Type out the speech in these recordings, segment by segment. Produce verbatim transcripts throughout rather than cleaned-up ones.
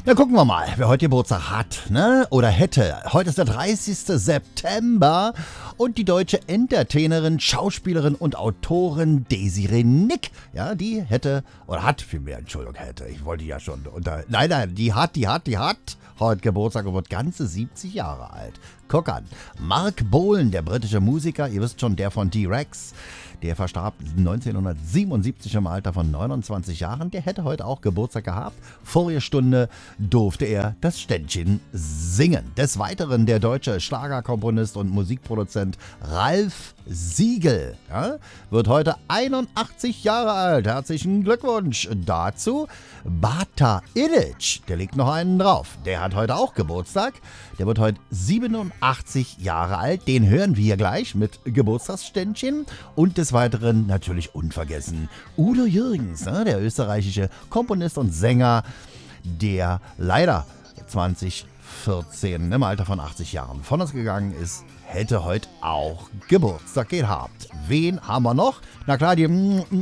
Ja, gucken wir mal, wer heute Geburtstag hat, ne? Oder hätte. Heute ist der dreißigster September und die deutsche Entertainerin, Schauspielerin und Autorin Desiree Nick, ja, die hätte, oder hat vielmehr, Entschuldigung, hätte, ich wollte ja schon unter, nein, nein, die hat, die hat, die hat heute Geburtstag und wird ganze siebzig Jahre alt. Guck an, Mark Bolan, der britische Musiker, ihr wisst schon, der von T-Rex, der verstarb neunzehnhundertsiebenundsiebzig im Alter von neunundzwanzig Jahren. Der hätte heute auch Geburtstag gehabt. Vorige Stunde durfte er das Ständchen singen. Des Weiteren der deutsche Schlagerkomponist und Musikproduzent Ralf Siegel, ja, wird heute einundachtzig Jahre alt. Herzlichen Glückwunsch dazu. Bata Illich, der legt noch einen drauf. Der hat heute auch Geburtstag. Der wird heute siebenundachtzig Jahre alt. Den hören wir gleich mit Geburtstagsständchen. Und des Weiteren natürlich unvergessen Udo Jürgens, ne, der österreichische Komponist und Sänger, der leider zwanzig vierzehn im Alter von achtzig Jahren von uns gegangen ist, hätte heute auch Geburtstag gehabt. Wen haben wir noch? Na klar, die...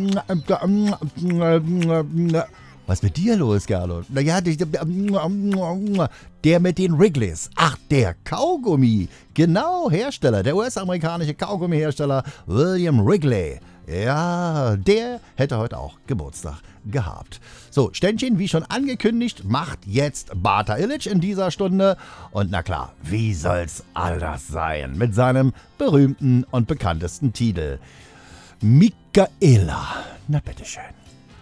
Was ist mit dir los, Gerlo? Naja, der mit den Wrigley's. Ach, der Kaugummi. Genau, Hersteller. Der U S-amerikanische Kaugummi-Hersteller William Wrigley. Ja, der hätte heute auch Geburtstag gehabt. So, Ständchen, wie schon angekündigt, macht jetzt Bata Illich in dieser Stunde. Und na klar, wie soll's anders sein? Mit seinem berühmten und bekanntesten Titel. Michaela. Na bitteschön.